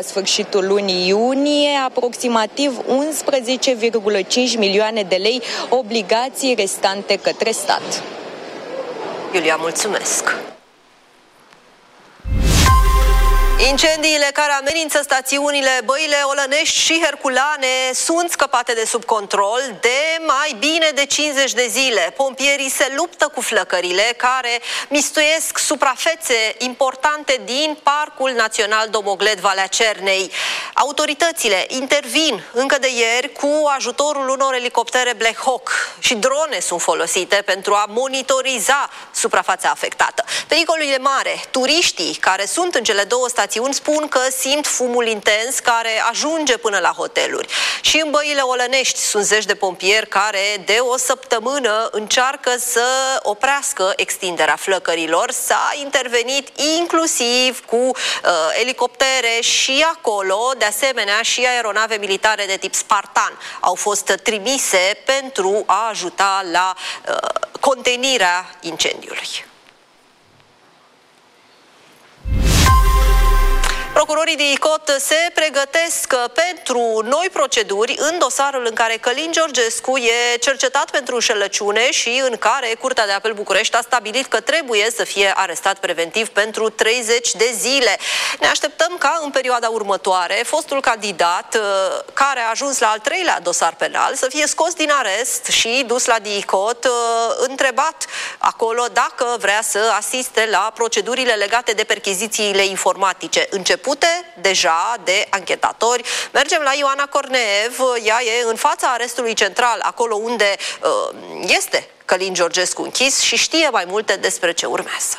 sfârșitul lunii iunie aproximativ 11,5 milioane de lei obligații restante către stat. Iulia, mulțumesc! Incendiile care amenință stațiunile Băile Olănești și Herculane sunt scăpate de sub control de mai bine de 50 de zile. Pompierii se luptă cu flăcările care mistuiesc suprafețe importante din Parcul Național Domoglet Valea Cernei. Autoritățile intervin încă de ieri cu ajutorul unor elicoptere Black Hawk și drone sunt folosite pentru a monitoriza suprafața afectată. Pericolul e mare. Turiștii care sunt în cele două stațiuni spun că simt fumul intens care ajunge până la hoteluri. Și în Băile Olănești sunt zeci de pompieri care de o săptămână încearcă să oprească extinderea flăcărilor. S-a intervenit inclusiv cu elicoptere și acolo, de asemenea și aeronave militare de tip Spartan au fost trimise pentru a ajuta la contenirea incendiului. Procurorii de ICOT se pregătesc pentru noi proceduri în dosarul în care Călin Georgescu e cercetat pentru înșelăciune și în care Curtea de Apel București a stabilit că trebuie să fie arestat preventiv pentru 30 de zile. Ne așteptăm ca în perioada următoare fostul candidat care a ajuns la al treilea dosar penal să fie scos din arest și dus la DICOT, întrebat acolo dacă vrea să asiste la procedurile legate de perchezițiile informatice începute deja de anchetatori. Mergem la Ioana Corneev, ea e în fața arestului central, acolo unde este Călin Georgescu închis și știe mai multe despre ce urmează.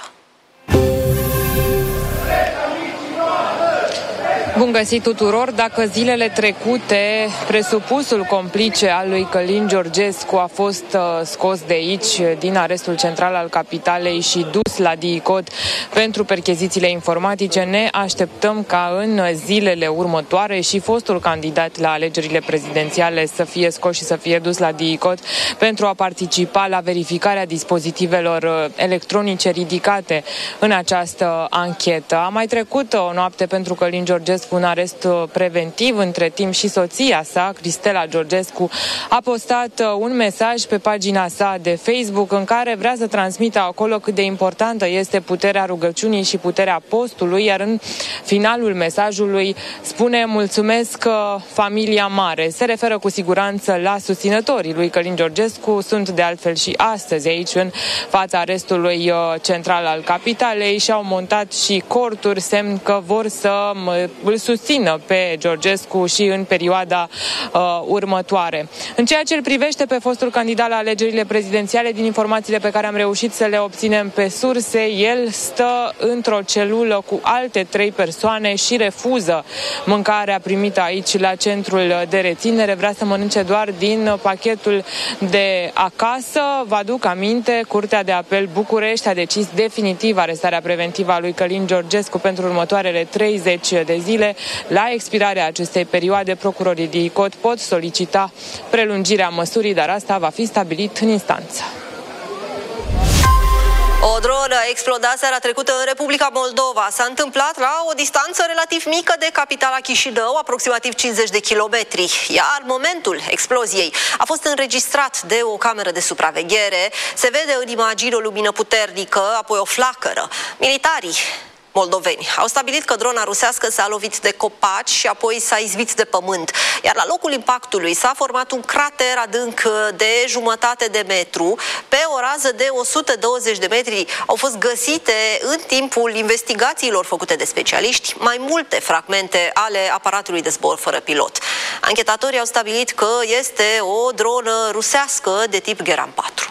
Bun găsit tuturor! Dacă zilele trecute presupusul complice al lui Călin Georgescu a fost scos de aici, din arestul central al capitalei și dus la DICOT pentru perchezițiile informatice, ne așteptăm ca în zilele următoare și fostul candidat la alegerile prezidențiale să fie scos și să fie dus la DICOT pentru a participa la verificarea dispozitivelor electronice ridicate în această anchetă. A mai trecut o noapte pentru Călin Georgescu un arest preventiv. Între timp și soția sa, Cristela Georgescu, a postat un mesaj pe pagina sa de Facebook în care vrea să transmită acolo cât de importantă este puterea rugăciunii și puterea postului, iar în finalul mesajului spune: mulțumesc familia mare. Se referă cu siguranță la susținătorii lui Călin Georgescu. Sunt de altfel și astăzi aici în fața arestului central al capitalei și au montat și corturi, semn că vor să îl susțină pe Georgescu și în perioada următoare. În ceea ce îl privește pe fostul candidat la alegerile prezidențiale, din informațiile pe care am reușit să le obținem pe surse, el stă într-o celulă cu alte 3 persoane și refuză mâncarea primită aici la centrul de reținere. Vrea să mănânce doar din pachetul de acasă. Vă aduc aminte, Curtea de Apel București a decis definitiv arestarea preventivă a lui Călin Georgescu pentru următoarele 30 de zile. La expirarea acestei perioade, procurorii DICOT pot solicita prelungirea măsurii, dar asta va fi stabilit în instanță. O dronă a explodat seara trecută în Republica Moldova. S-a întâmplat la o distanță relativ mică de capitala Chișinău, aproximativ 50 de kilometri. Iar momentul exploziei a fost înregistrat de o cameră de supraveghere. Se vede în imagini o lumină puternică, apoi o flacără. Militarii moldoveni au stabilit că drona rusească s-a lovit de copaci și apoi s-a izbit de pământ. Iar la locul impactului s-a format un crater adânc de jumătate de metru. Pe o rază de 120 de metri au fost găsite în timpul investigațiilor făcute de specialiști mai multe fragmente ale aparatului de zbor fără pilot. Anchetatorii au stabilit că este o dronă rusească de tip Geran 4.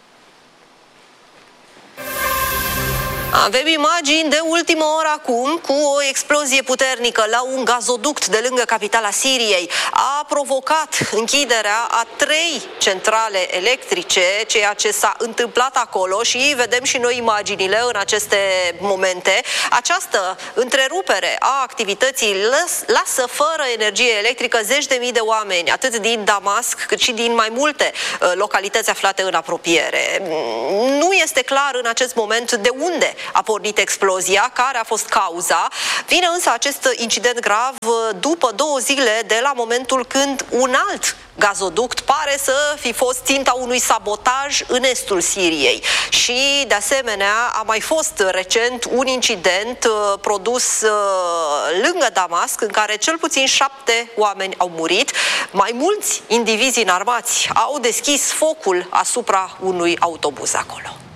Avem imagini de ultimă oră acum cu o explozie puternică la un gazoduct de lângă capitala Siriei. A provocat închiderea a 3 centrale electrice, ceea ce s-a întâmplat acolo și vedem și noi imaginile în aceste momente. Această întrerupere a activității lasă fără energie electrică zeci de mii de oameni, atât din Damasc cât și din mai multe localități aflate în apropiere. Nu este clar în acest moment de unde a pornit explozia, care a fost cauza. Vine însă acest incident grav după 2 zile de la momentul când un alt gazoduct pare să fi fost ținta unui sabotaj în estul Siriei. Și, de asemenea, a mai fost recent un incident produs lângă Damasc, în care cel puțin 7 oameni au murit. Mai mulți indivizi înarmați au deschis focul asupra unui autobuz acolo.